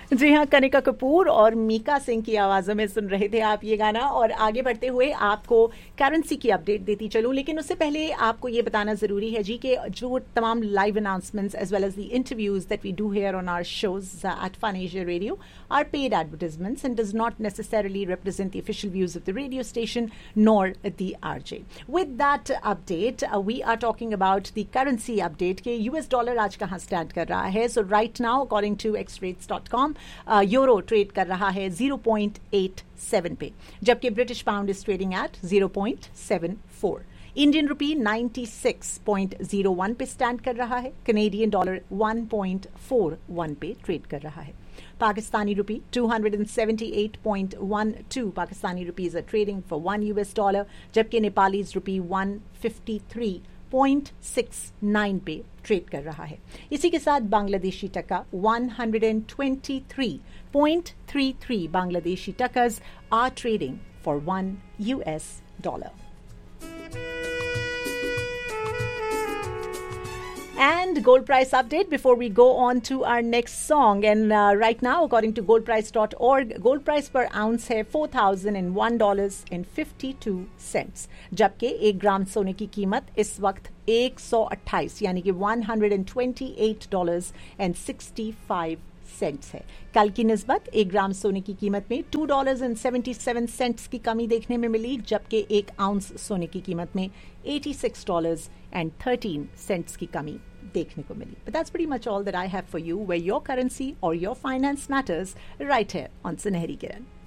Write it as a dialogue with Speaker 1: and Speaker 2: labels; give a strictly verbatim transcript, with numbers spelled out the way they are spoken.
Speaker 1: जी हाँ, कनिका कपूर और मीका सिंह की आवाज़ों में सुन रहे थे आप ये गाना। और आगे बढ़ते हुए आपको करेंसी की अपडेट देती चलूँ, लेकिन उससे पहले आपको ये बताना ज़रूरी है जी कि जो तमाम live announcements as well as the interviews that we do here on our shows eight fun Asia radio are paid advertisements and does not necessarily represent the official views of the radio station nor the RJ. With that update we are talking about the currency update के US dollar आज कहाँ stand कर रहा है। सो right now according to x rates dot com euro trade कर रहा है zero point eight seven पे, जबकि British pound is trading at zero point seven four. Indian rupee ninety six point zero one पे stand कर रहा है। Canadian dollar one point four one पे ट्रेड कर रहा है। पाकिस्तानी रुपी to seventy eight point one two Pakistani rupees are trading for one US dollar, जबकि Nepalese rupee one fifty three point six nine पे ट्रेड कर रहा है। इसी के साथ बांग्लादेशी टका one twenty three point three three Bangladeshi टकास are trading for one US dollar. And gold price update before we go on to our next song. And uh, right now, according to gold price dot org, gold price per ounce है four thousand one dollars and fifty-two cents, जबकि एक ग्राम सोने की कीमत इस वक्त एक सौ अट्ठाईस यानी कि one hundred twenty-eight dollars and sixty-five cents है। कल की निस्बत एक ग्राम सोने की कीमत में two dollars and seventy-seven cents की कमी देखने में मिली, जबकि एक आउंस सोने की कीमत में eighty-six dollars and thirteen cents की कमी देखने को मिली। But that's pretty much all that I have for you, where your currency or your finance matters, right here on Sunehri Kiran.